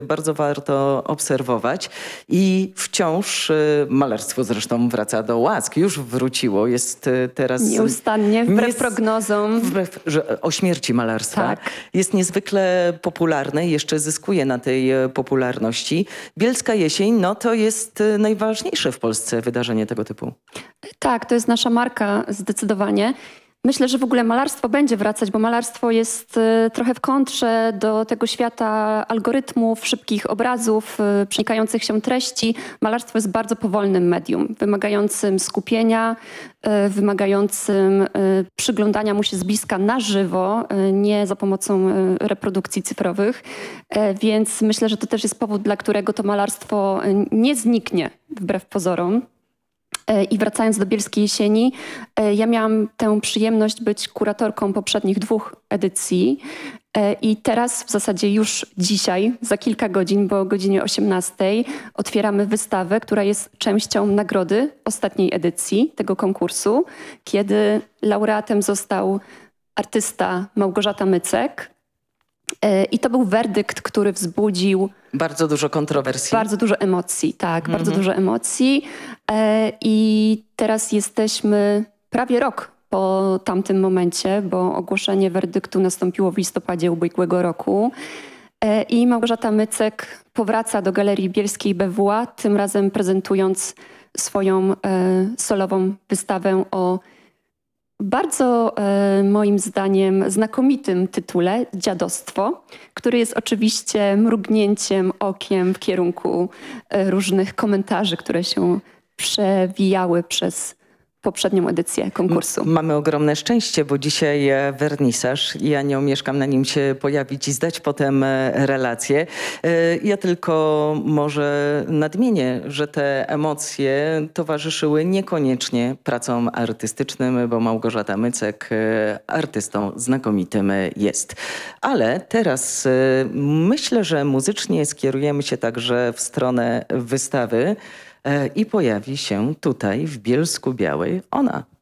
bardzo warto obserwować i wciąż malarstwo zresztą wraca do łask. Już wróciło, jest teraz... Nieustannie, wbrew prognozom. O śmierci malarstwa. Tak. Jest niezwykle popularne i jeszcze zyskuje na tej popularności. Bielska Jesień, no to jest najważniejsze w Polsce wydarzenie tego typu. Tak, to jest nasza marka zdecydowanie. Myślę, że w ogóle malarstwo będzie wracać, bo malarstwo jest trochę w kontrze do tego świata algorytmów, szybkich obrazów, przenikających się treści. Malarstwo jest bardzo powolnym medium, wymagającym skupienia, wymagającym przyglądania mu się z bliska na żywo, nie za pomocą reprodukcji cyfrowych. Więc myślę, że to też jest powód, dla którego to malarstwo nie zniknie wbrew pozorom. I wracając do Bielskiej Jesieni, ja miałam tę przyjemność być kuratorką poprzednich 2 edycji i teraz w zasadzie już dzisiaj, za kilka godzin, bo o godzinie 18:00 otwieramy wystawę, która jest częścią nagrody ostatniej edycji tego konkursu, kiedy laureatem został artysta Małgorzata Mycek. I to był werdykt, który wzbudził bardzo dużo kontrowersji. Bardzo dużo emocji, tak, bardzo dużo emocji. I teraz jesteśmy prawie rok po tamtym momencie, bo ogłoszenie werdyktu nastąpiło w listopadzie ubiegłego roku. I Małgorzata Mycek powraca do Galerii Bielskiej BWA, tym razem prezentując swoją solową wystawę o bardzo moim zdaniem znakomitym tytule Dziadostwo, który jest oczywiście mrugnięciem okiem w kierunku różnych komentarzy, które się przewijały przez poprzednią edycję konkursu. Mamy ogromne szczęście, bo dzisiaj wernisaż i ja nie omieszkam na nim się pojawić i zdać potem relację. Ja tylko może nadmienię, że te emocje towarzyszyły niekoniecznie pracom artystycznym, bo Małgorzata Mycek artystą znakomitym jest. Ale teraz myślę, że muzycznie skierujemy się także w stronę wystawy i pojawi się tutaj w Bielsku Białej ona.